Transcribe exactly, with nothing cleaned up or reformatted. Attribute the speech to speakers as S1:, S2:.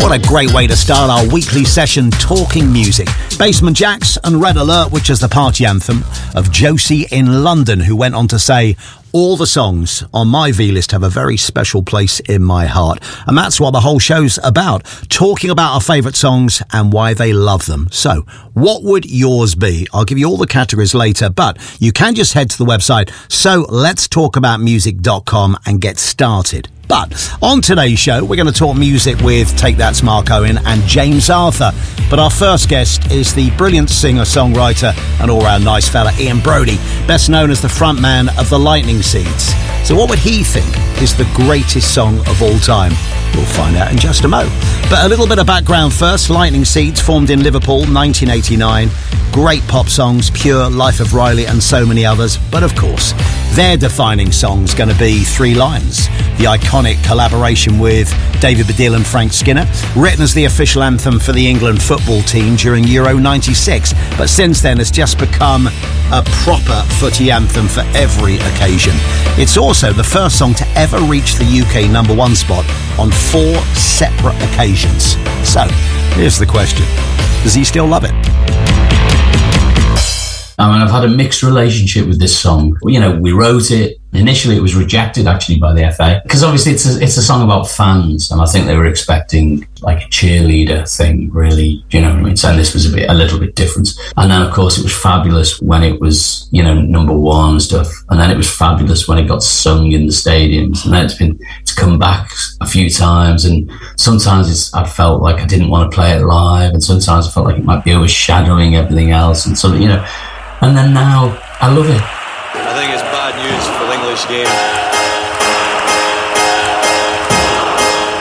S1: What a great way to start our weekly session talking music. Basement Jaxx and Red Alert, which is the party anthem of Josie in London, who went on to say, all the songs on my V-list have a very special place in my heart. And that's what the whole show's about, talking about our favourite songs and why they love them. So, what would yours be? I'll give you all the categories later, but you can just head to the website so let's talk about music dot com and get started. But on today's show, we're going to talk music with Take That's Mark Owen and James Arthur. But our first guest is the brilliant singer-songwriter and all-round nice fella Ian Broudie, best known as the frontman of the Lightning Seeds. So what would he think is the greatest song of all time? We'll find out in just a mo. But a little bit of background first. Lightning Seeds formed in Liverpool, nineteen eighty-nine. Great pop songs, Pure, Life of Riley and so many others. But of course, their defining song's going to be Three Lions, the iconic collaboration with David Baddiel and Frank Skinner, written as the official anthem for the England football team during Euro ninety-six. But since then, it's just become a proper footy anthem for every occasion. It's also the first song to ever reach the U K number one spot on four separate occasions. So, here's the question. Does he still love it?
S2: I mean, I've had a mixed relationship with this song. You know, we wrote it. Initially, it was rejected, actually, by the F A. Because obviously, it's a, it's a song about fans. And I think they were expecting, like, a cheerleader thing, really. You know what I mean? So this was a bit, a little bit different. And then, of course, it was fabulous when it was, you know, number one and stuff. And then it was fabulous when it got sung in the stadiums. And then it's been, it's come back a few times. And sometimes it's, I felt like I didn't want to play it live. And sometimes I felt like it might be overshadowing everything else. And so, you know, and then now I love it.
S3: I think it's bad news for the English game.